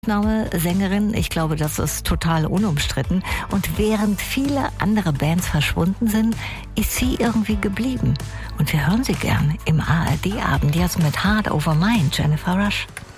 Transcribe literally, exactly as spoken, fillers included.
Sängerin, ich glaube, das ist total unumstritten. Und während viele andere Bands verschwunden sind, ist sie irgendwie geblieben. Und wir hören sie gern im A R D-Abend, jetzt mit Heart Over Mind, Jennifer Rush.